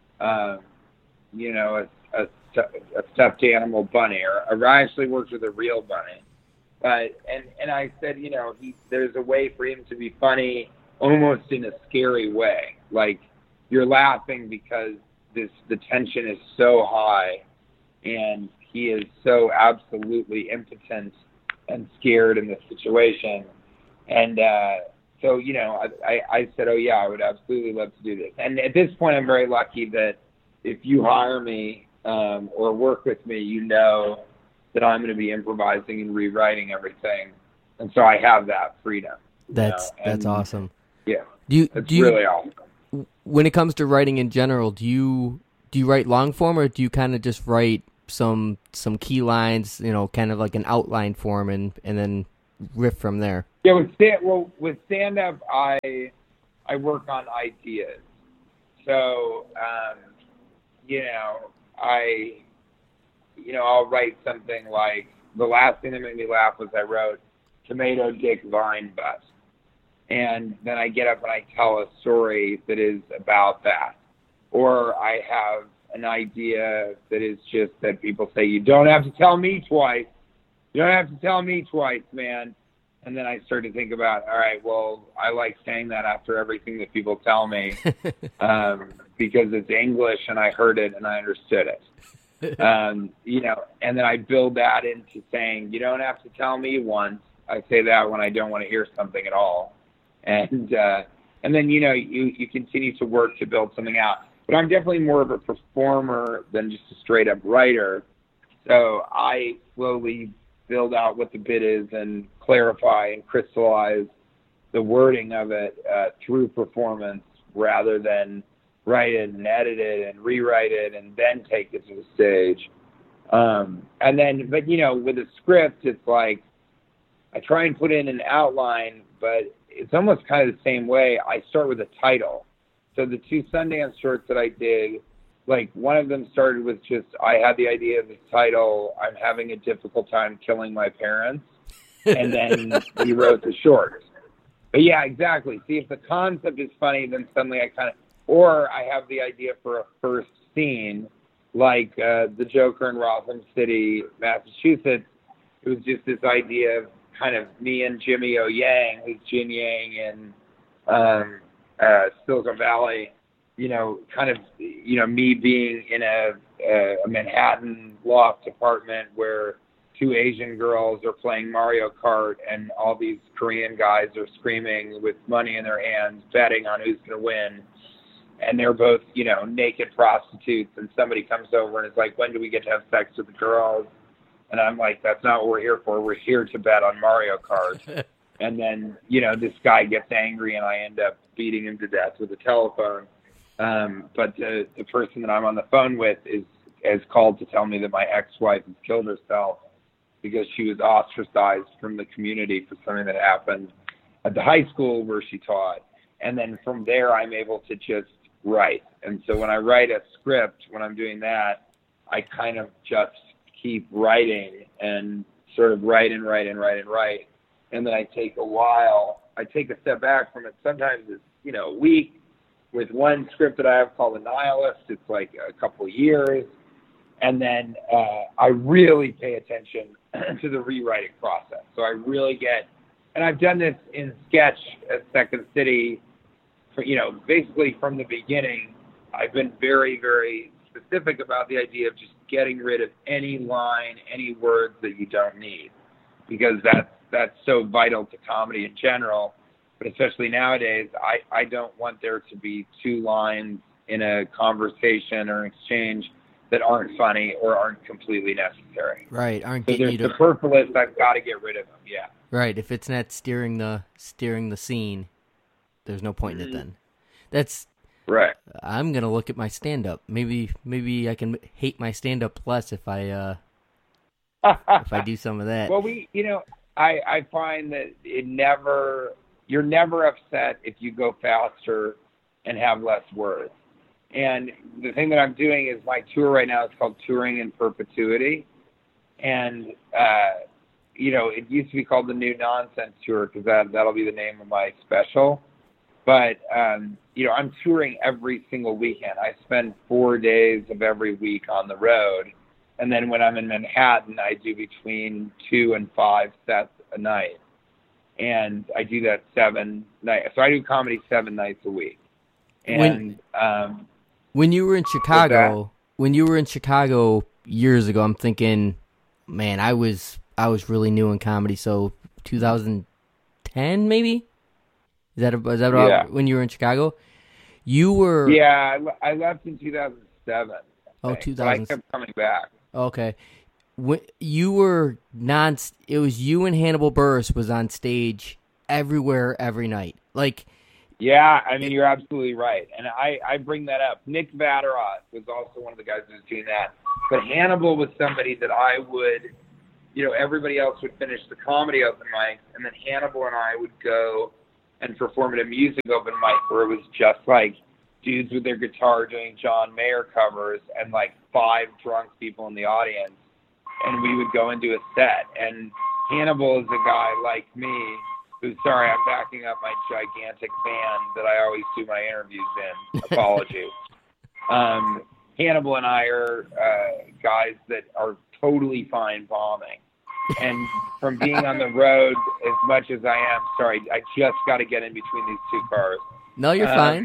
[SPEAKER 6] stuffed animal bunny, or I actually worked with a real bunny. But, and I said, there's a way for him to be funny almost in a scary way. Like, you're laughing because the tension is so high, and he is so absolutely impotent and scared in this situation. And so, I said, oh, yeah, I would absolutely love to do this. And at this point, I'm very lucky that if you hire me or work with me, that I'm going to be improvising and rewriting everything. And so I have that freedom.
[SPEAKER 2] That's awesome.
[SPEAKER 6] Yeah.
[SPEAKER 2] Do you
[SPEAKER 6] really awesome.
[SPEAKER 2] When it comes to writing in general, do you do you write long form, or do you kind of just write some key lines, kind of like an outline form, and then riff from there?
[SPEAKER 6] Yeah, with stand up, I work on ideas. So I'll write something like, the last thing that made me laugh was I wrote tomato dick vine bust, and then I get up and I tell a story that is about that. Or I have an idea that is just that people say, you don't have to tell me twice. You don't have to tell me twice, man. And then I start to think about, all right, well, I like saying that after everything that people tell me because it's English and I heard it and I understood it. And then I build that into saying, you don't have to tell me once. I say that when I don't want to hear something at all. And then, you continue to work to build something out. But I'm definitely more of a performer than just a straight up writer. So I slowly build out what the bit is and clarify and crystallize the wording of it through performance, rather than write it and edit it and rewrite it and then take it to the stage. But with a script, it's like I try and put in an outline, but it's almost kind of the same way. I start with a title. So the 2 Sundance shorts that I did, like one of them started with just, I had the idea of the title, I'm having a difficult time killing my parents. And then we wrote the short. But yeah, exactly. See, if the concept is funny, then suddenly or I have the idea for a first scene, like the Joker in Rotham City, Massachusetts. It was just this idea of kind of me and Jimmy O Yang, who's Jin Yang in Silicon Valley, me being in a Manhattan loft apartment where 2 Asian girls are playing Mario Kart and all these Korean guys are screaming with money in their hands, betting on who's going to win. And they're both, naked prostitutes, and somebody comes over and is like, when do we get to have sex with the girls? And I'm like, that's not what we're here for. We're here to bet on Mario Kart. And then, this guy gets angry and I end up beating him to death with a telephone. But the person that I'm on the phone with is called to tell me that my ex-wife has killed herself because she was ostracized from the community for something that happened at the high school where she taught. And then from there, I'm able to just write. And so when I write a script, when I'm doing that, I kind of just keep writing and sort of write. And then I take a step back from it. Sometimes it's, a week. With one script that I have called The Nihilist, it's like a couple of years. And then I really pay attention to the rewriting process. So I really and I've done this in sketch at Second City, basically from the beginning. I've been very, very specific about the idea of just getting rid of any line, any words that you don't need, because that's so vital to comedy in general. But especially nowadays, I don't want there to be 2 lines in a conversation or an exchange that aren't funny or aren't completely necessary.
[SPEAKER 2] Right, aren't
[SPEAKER 6] so
[SPEAKER 2] getting you to...
[SPEAKER 6] superfluous, I've got to get rid of them, yeah.
[SPEAKER 2] Right, if it's not steering the scene, there's no point in it then. That's...
[SPEAKER 6] Right.
[SPEAKER 2] I'm going to look at my stand-up. Maybe I can hate my stand-up less if I do some of that.
[SPEAKER 6] Well, I find that you're never upset if you go faster and have less words. And the thing that I'm doing is my tour right now is called Touring in Perpetuity. And, it used to be called the New Nonsense Tour because that'll be the name of my special. But, I'm touring every single weekend. I spend 4 days of every week on the road. And then when I'm in Manhattan, I do between 2 and 5 sets a night. And I do that 7 nights. So I do comedy 7 nights a week. And
[SPEAKER 2] when you were in Chicago, years ago, I'm thinking, man, I was really new in comedy. So 2010 maybe. Is that about when you were in Chicago? You were...
[SPEAKER 6] Yeah, I left in 2007.
[SPEAKER 2] Oh, 2000.
[SPEAKER 6] I kept coming back.
[SPEAKER 2] Okay. You were it was you and Hannibal Buress was on stage everywhere, every night. Like,
[SPEAKER 6] Yeah, I mean, you're absolutely right. And I bring that up. Nick Vatterott was also one of the guys who was doing that. But Hannibal was somebody that I would, everybody else would finish the comedy open mic, and then Hannibal and I would go and perform at a music open mic where it was just like dudes with their guitar doing John Mayer covers and like 5 drunk people in the audience. And we would go and do a set. And Hannibal is a guy like me who's, sorry, I'm backing up my gigantic van that I always do my interviews in. Apologies. Hannibal and I are guys that are totally fine bombing. And from being on the road as much as I am, sorry, I just got to get in between these 2 cars.
[SPEAKER 2] No, you're fine.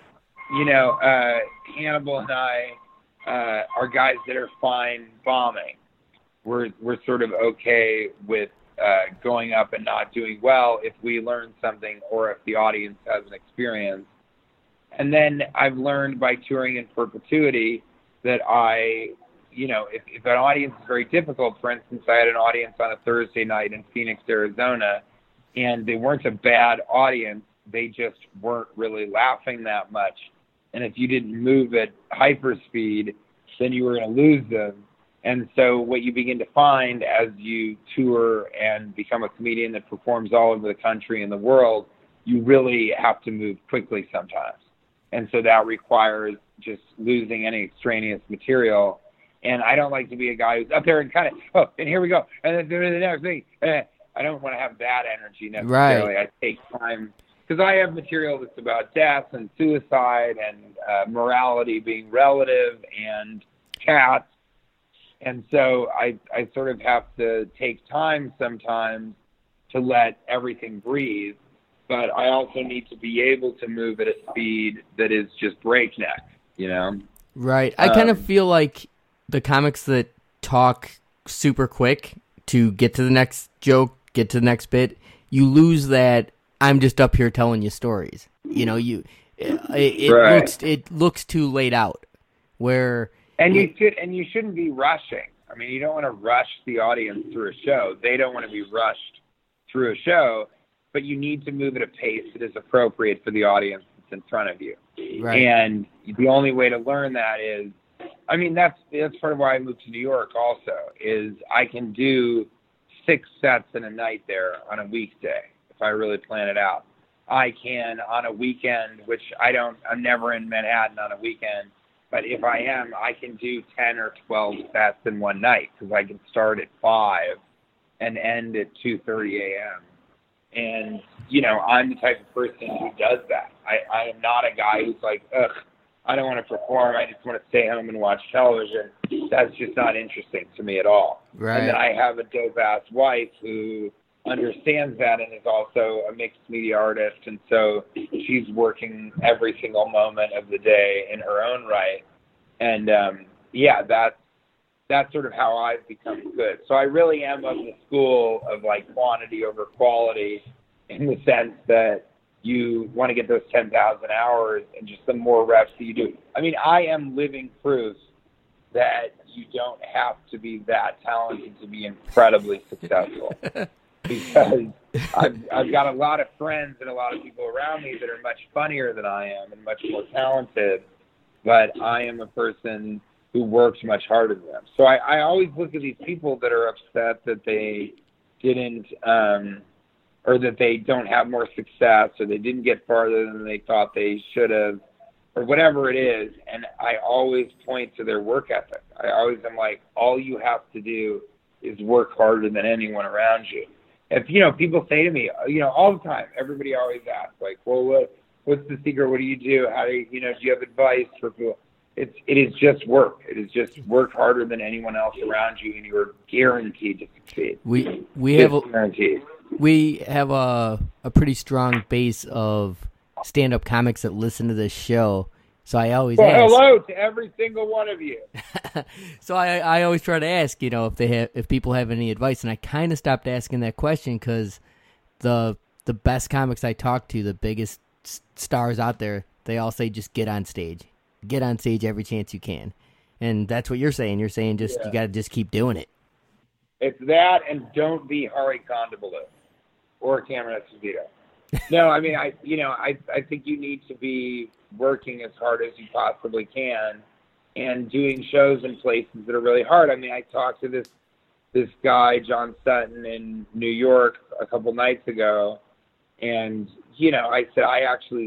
[SPEAKER 6] Hannibal and I are guys that are fine bombing. We're sort of okay with going up and not doing well if we learn something or if the audience has an experience. And then I've learned by touring in perpetuity that if an audience is very difficult, for instance, I had an audience on a Thursday night in Phoenix, Arizona, and they weren't a bad audience. They just weren't really laughing that much. And if you didn't move at hyperspeed, then you were going to lose them. And so what you begin to find as you tour and become a comedian that performs all over the country and the world, you really have to move quickly sometimes. And so that requires just losing any extraneous material. And I don't like to be a guy who's up there and kind of, and here we go, and then do the next thing. I don't want to have that energy necessarily. Right. I take time, because I have material that's about death and suicide and morality being relative and cats. And so I sort of have to take time sometimes to let everything breathe. But I also need to be able to move at a speed that is just breakneck,
[SPEAKER 2] Right. I kind of feel like the comics that talk super quick to get to the next joke, get to the next bit, you lose that I'm just up here telling you stories. It looks too laid out. And
[SPEAKER 6] you shouldn't be rushing. I mean, you don't want to rush the audience through a show. They don't want to be rushed through a show, but you need to move at a pace that is appropriate for the audience that's in front of you.
[SPEAKER 2] Right.
[SPEAKER 6] And the only way to learn that is, I mean, that's part of why I moved to New York also, is I can do 6 sets in a night there on a weekday if I really plan it out. I can on a weekend, which I'm never in Manhattan on a weekend, but if I am, I can do 10 or 12 sets in one night because I can start at 5 and end at 2:30 a.m. And, I'm the type of person who does that. I am not a guy who's like, ugh, I don't want to perform. I just want to stay home and watch television. That's just not interesting to me at all.
[SPEAKER 2] Right.
[SPEAKER 6] And then I have a dope-ass wife who understands that and is also a mixed media artist, and so she's working every single moment of the day in her own right. And that's sort of how I've become good. So I really am of the school of like quantity over quality, in the sense that you want to get those 10,000 hours, and just the more reps that you do. I mean, I am living proof that you don't have to be that talented to be incredibly successful. Because I've got a lot of friends and a lot of people around me that are much funnier than I am and much more talented, but I am a person who works much harder than them. So I always look at these people that are upset that they didn't, or that they don't have more success, or they didn't get farther than they thought they should have, or whatever it is, and I always point to their work ethic. I always am like, all you have to do is work harder than anyone around you. If, people say to me, all the time, everybody always asks, like, well, what's the secret? What do you do? How do you, do you have advice for people? It is just work. It is just work harder than anyone else around you, and you are guaranteed to succeed.
[SPEAKER 2] We have a pretty strong base of stand-up comics that listen to this show. So I always ask.
[SPEAKER 6] Hello to every single one of you.
[SPEAKER 2] So I always try to ask, if people have any advice, and I kind of stopped asking that question because the best comics I talk to, the biggest stars out there, they all say just get on stage. Get on stage every chance you can. And that's what you're saying. You're saying you got to just keep doing it.
[SPEAKER 6] It's that, and don't be Hari Kondabolu or Cameron Esposito. No, I mean, I think you need to be working as hard as you possibly can and doing shows in places that are really hard. I mean, I talked to this guy, John Sutton, in New York a couple nights ago, and, I said, I actually